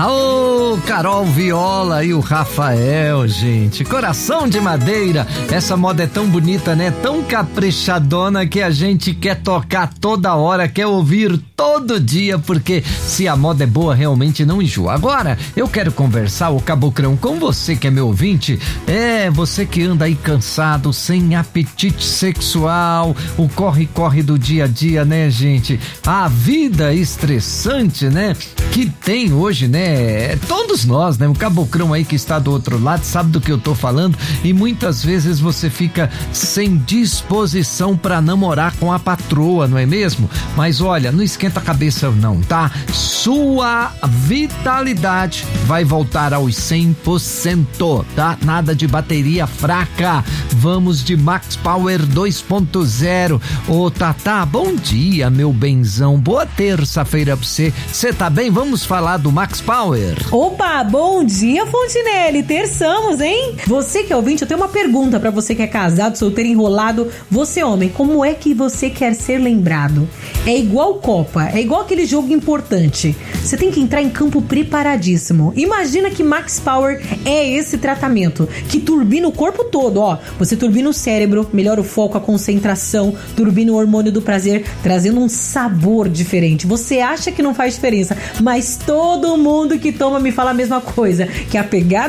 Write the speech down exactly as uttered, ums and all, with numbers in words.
Ô, Carol Viola e o Rafael, gente. Coração de Madeira. Essa moda é tão bonita, né? Tão caprichadona que a gente quer tocar toda hora, quer ouvir todo dia, porque se a moda é boa, realmente não enjoa. Agora, eu quero conversar, o Cabocrão, com você que é meu ouvinte. É, você que anda aí cansado, sem apetite sexual, o corre-corre do dia a dia, né, gente? A vida estressante, né? Que tem hoje, né? Todos nós, né? O Cabocrão aí que está do outro lado sabe do que eu tô falando, e muitas vezes você fica sem disposição para namorar com a patroa, não é mesmo? Mas olha, não esquenta a cabeça não, tá? Sua vitalidade vai voltar aos cem por cento, tá? Nada de bateria fraca. Vamos de Max Power dois ponto zero. Ô, Tatá, bom dia, meu benzão. Boa terça-feira pra você. Você tá bem? Vamos falar do Max Power. Opa, bom dia, Fontinelli. Terçamos, hein? Você que é ouvinte, eu tenho uma pergunta pra você que é casado, solteiro, enrolado. Você, homem, como é que você quer ser lembrado? É igual Copa, é igual aquele jogo importante. Você tem que entrar em campo preparadíssimo. Imagina que Max Power é esse tratamento que turbina o corpo todo, ó. Você turbina o cérebro, melhora o foco, a concentração, turbina o hormônio do prazer, trazendo um sabor diferente. Você acha que não faz diferença, mas todo mundo que toma me fala a mesma coisa, que a pegada